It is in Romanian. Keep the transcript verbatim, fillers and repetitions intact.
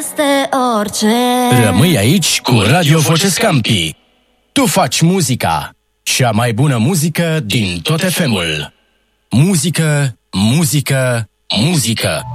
Este orice. Rămâi aici cu Radio Voce Scampi. Tu faci muzica, cea mai bună muzică din tot F M-ul. Muzică, muzică, muzică.